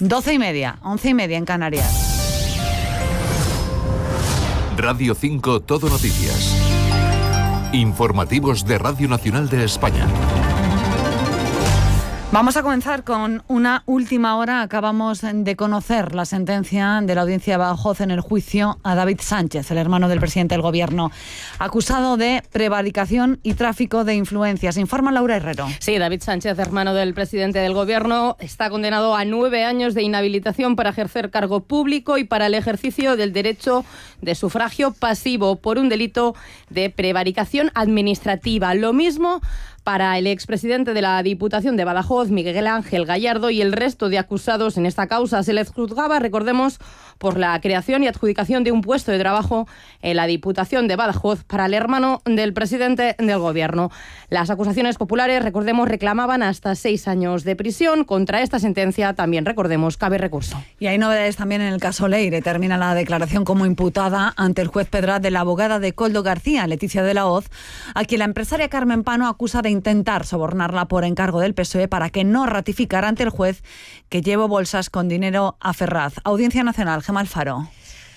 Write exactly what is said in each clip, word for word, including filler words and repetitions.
Doce y media, once y media en Canarias. Radio cinco Todo Noticias. Informativos de Radio Nacional de España. Vamos a comenzar con una última hora. Acabamos de conocer la sentencia de la Audiencia de Badajoz en el juicio a David Sánchez, el hermano del presidente del Gobierno, acusado de prevaricación y tráfico de influencias. Informa Laura Herrero. Sí, David Sánchez, hermano del presidente del Gobierno, está condenado a nueve años de inhabilitación para ejercer cargo público y para el ejercicio del derecho de sufragio pasivo por un delito de prevaricación administrativa. Lo mismo para el expresidente de la Diputación de Badajoz, Miguel Ángel Gallardo, y el resto de acusados en esta causa. Se les juzgaba, recordemos, por la creación y adjudicación de un puesto de trabajo en la Diputación de Badajoz para el hermano del presidente del Gobierno. Las acusaciones populares, recordemos, reclamaban hasta seis años de prisión. Contra esta sentencia, también, recordemos, cabe recurso. Y hay novedades también en el caso Leire. Termina la declaración como imputada ante el juez Pedraz de la abogada de Koldo García, Leticia de la Hoz, a quien la empresaria Carmen Pano acusa de intentar sobornarla por encargo del P S O E para que no ratificara ante el juez que llevó bolsas con dinero a Ferraz. Audiencia Nacional, Gemma Alfaro.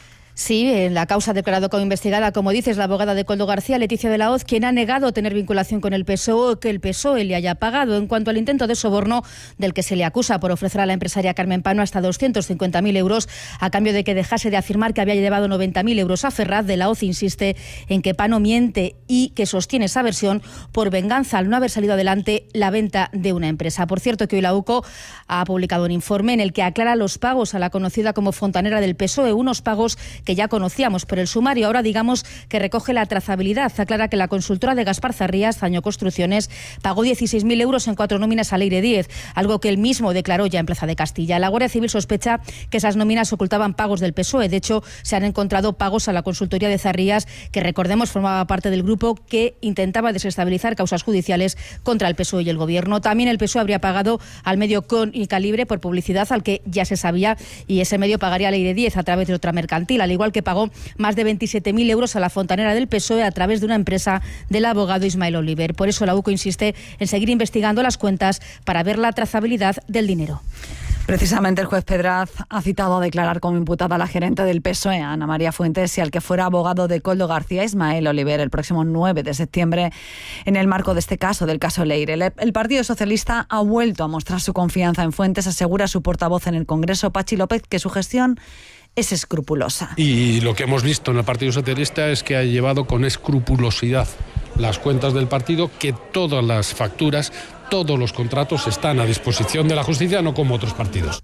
Sí, en la causa ha declarado como investigada, como dices, la abogada de Koldo García, Leticia de la Hoz, quien ha negado tener vinculación con el P S O E o que el P S O E le haya pagado. En cuanto al intento de soborno del que se le acusa por ofrecer a la empresaria Carmen Pano hasta doscientos cincuenta mil euros a cambio de que dejase de afirmar que había llevado noventa mil euros a Ferraz, de la Hoz insiste en que Pano miente y que sostiene esa versión por venganza al no haber salido adelante la venta de una empresa. Por cierto, que hoy la UCO ha publicado un informe en el que aclara los pagos a la conocida como fontanera del P S O E, unos pagos que ya conocíamos por el sumario. Ahora digamos que recoge la trazabilidad. Aclara que la consultora de Gaspar Zarrías, Zaño Construcciones, pagó dieciséis mil euros en cuatro nóminas a Leire Díez, algo que él mismo declaró ya en Plaza de Castilla. La Guardia Civil sospecha que esas nóminas ocultaban pagos del P S O E. De hecho, se han encontrado pagos a la consultoría de Zarrías, que recordemos formaba parte del grupo que intentaba desestabilizar causas judiciales contra el P S O E y el Gobierno. También el P S O E habría pagado al medio Con y Calibre por publicidad, al que ya se sabía, y ese medio pagaría a Leire Díez a través de otra mercantil, al igual que pagó más de veintisiete mil euros a la fontanera del P S O E a través de una empresa del abogado Ismael Oliver. Por eso la UCO insiste en seguir investigando las cuentas para ver la trazabilidad del dinero. Precisamente el juez Pedraz ha citado a declarar como imputada a la gerente del P S O E, Ana María Fuentes, y al que fuera abogado de Koldo García, Ismael Oliver, el próximo nueve de septiembre, en el marco de este caso, del caso Leire. El Partido Socialista ha vuelto a mostrar su confianza en Fuentes. Asegura su portavoz en el Congreso, Pachi López, que su gestión es escrupulosa. Y lo que hemos visto en el Partido Socialista es que ha llevado con escrupulosidad las cuentas del partido, que todas las facturas, todos los contratos están a disposición de la justicia, no como otros partidos.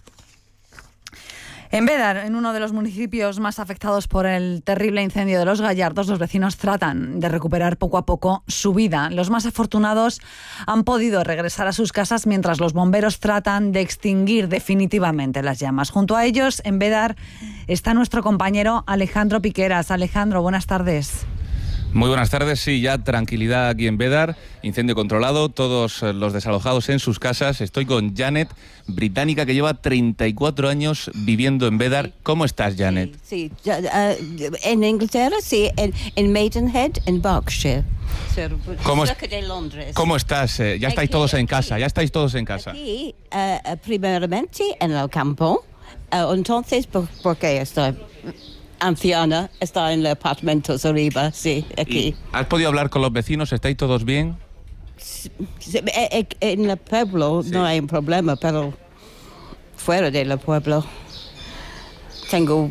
En Bédar, en uno de los municipios más afectados por el terrible incendio de los Gallardos, los vecinos tratan de recuperar poco a poco su vida. Los más afortunados han podido regresar a sus casas mientras los bomberos tratan de extinguir definitivamente las llamas. Junto a ellos, en Bédar, está nuestro compañero Alejandro Piqueras. Alejandro, buenas tardes. Muy buenas tardes, sí, ya tranquilidad aquí en Bédar, incendio controlado, todos los desalojados en sus casas. Estoy con Janet, británica, que lleva treinta y cuatro años viviendo en Bédar. ¿Cómo estás, Janet? Sí, sí. Uh, en Inglaterra, sí, en, en Maidenhead, en Berkshire. ¿Cómo, cerca de Londres. ¿Cómo estás? Eh, ya estáis aquí, todos en casa, ya estáis todos en casa. Aquí, uh, primeramente, en el campo, uh, entonces, porque estoy anciana, está en los apartamentos arriba, sí, aquí. ¿Y has podido hablar con los vecinos? ¿Estáis todos bien? Sí, en el pueblo sí. No hay un problema, pero fuera del pueblo tengo uh,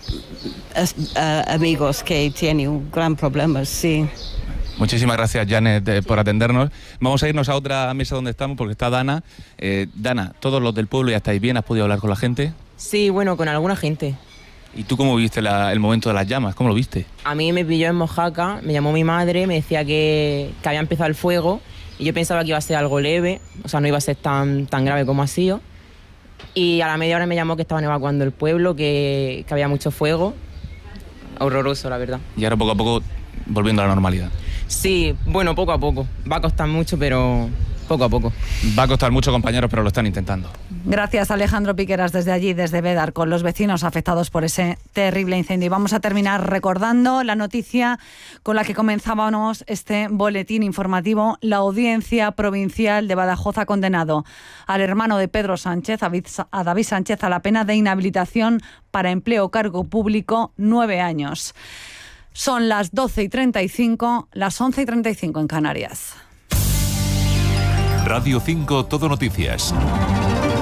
uh, amigos que tienen gran problemas, sí. Muchísimas gracias, Janet, eh, por atendernos. Vamos a irnos a otra mesa donde estamos porque está Dana. Eh, Dana, todos los del pueblo ya estáis bien, ¿has podido hablar con la gente? Sí, bueno, con alguna gente. ¿Y tú cómo viste la, el momento de las llamas? ¿Cómo lo viste? A mí me pilló en Mojaca, me llamó mi madre, me decía que, que había empezado el fuego y yo pensaba que iba a ser algo leve, o sea, no iba a ser tan, tan grave como ha sido. Y a la media hora me llamó que estaban evacuando el pueblo, que, que había mucho fuego. Horroroso, la verdad. Y ahora poco a poco volviendo a la normalidad. Sí, bueno, poco a poco. Va a costar mucho, pero poco a poco. Va a costar mucho, compañeros, pero lo están intentando. Gracias, Alejandro Piqueras, desde allí, desde Bédar, con los vecinos afectados por ese terrible incendio. Y vamos a terminar recordando la noticia con la que comenzábamos este boletín informativo. La Audiencia Provincial de Badajoz ha condenado al hermano de Pedro Sánchez, a David Sánchez, a la pena de inhabilitación para empleo o cargo público, nueve años. Son las doce y treinta y cinco, las once y treinta y cinco en Canarias. Radio cinco Todo Noticias.